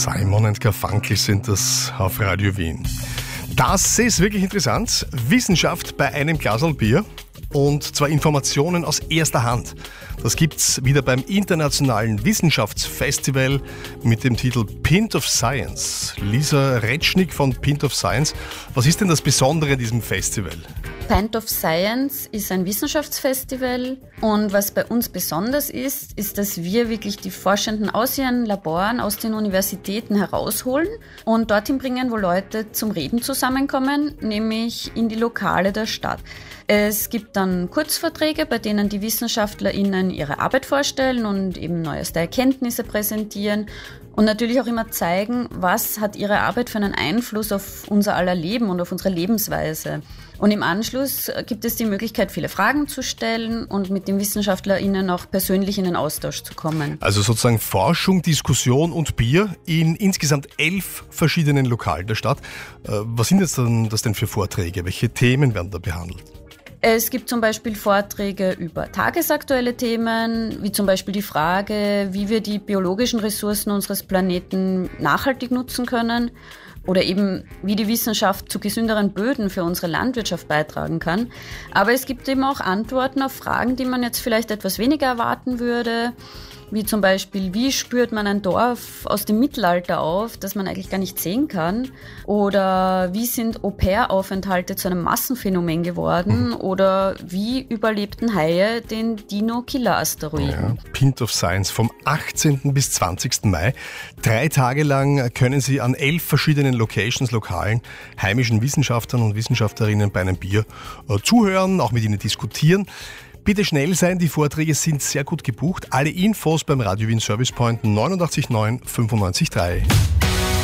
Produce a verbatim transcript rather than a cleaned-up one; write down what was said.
Simon and Garfunkel sind das auf Radio Wien. Das ist wirklich interessant. Wissenschaft bei einem Glaserl Bier. Und zwar Informationen aus erster Hand. Das gibt's wieder beim Internationalen Wissenschaftsfestival mit dem Titel Pint of Science. Lisa Retschnick von Pint of Science. Was ist denn das Besondere an diesem Festival? Pint of Science ist ein Wissenschaftsfestival und was bei uns besonders ist, ist, dass wir wirklich die Forschenden aus ihren Laboren, aus den Universitäten herausholen und dorthin bringen, wo Leute zum Reden zusammenkommen, nämlich in die Lokale der Stadt. Es gibt dann Kurzvorträge, bei denen die WissenschaftlerInnen ihre Arbeit vorstellen und eben neueste Erkenntnisse präsentieren und natürlich auch immer zeigen, was hat ihre Arbeit für einen Einfluss auf unser aller Leben und auf unsere Lebensweise. Und im Anschluss gibt es die Möglichkeit, viele Fragen zu stellen und mit den WissenschaftlerInnen auch persönlich in den Austausch zu kommen. Also sozusagen Forschung, Diskussion und Bier in insgesamt elf verschiedenen Lokalen der Stadt. Was sind jetzt dann das denn für Vorträge? Welche Themen werden da behandelt? Es gibt zum Beispiel Vorträge über tagesaktuelle Themen, wie zum Beispiel die Frage, wie wir die biologischen Ressourcen unseres Planeten nachhaltig nutzen können oder eben, wie die Wissenschaft zu gesünderen Böden für unsere Landwirtschaft beitragen kann. Aber es gibt eben auch Antworten auf Fragen, die man jetzt vielleicht etwas weniger erwarten würde, wie zum Beispiel, wie spürt man ein Dorf aus dem Mittelalter auf, das man eigentlich gar nicht sehen kann? Oder wie sind Au-pair-Aufenthalte zu einem Massenphänomen geworden? Oder wie überlebten Haie den Dino-Killer-Asteroiden? Ja, Pint of Science vom achtzehnten bis zwanzigsten Mai. Drei Tage lang können Sie an elf verschiedenen Locations, Lokalen, heimischen Wissenschaftlern und Wissenschaftlerinnen bei einem Bier äh, zuhören, auch mit ihnen diskutieren. Bitte schnell sein, die Vorträge sind sehr gut gebucht. Alle Infos beim Radio Wien Service Point neunundachtzig neun fünfundneunzig drei.